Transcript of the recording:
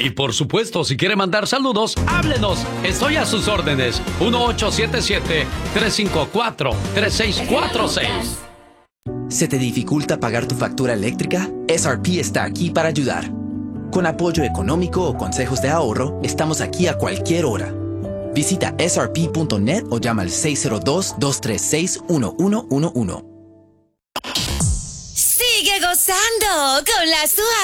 Y por supuesto, si quiere mandar saludos, háblenos. Estoy a sus órdenes. 1877-354-3646. ¿Se te dificulta pagar tu factura eléctrica? SRP está aquí para ayudar. Con apoyo económico o consejos de ahorro, estamos aquí a cualquier hora. Visita srp.net o llama al 602-236-1111. Sigue gozando con la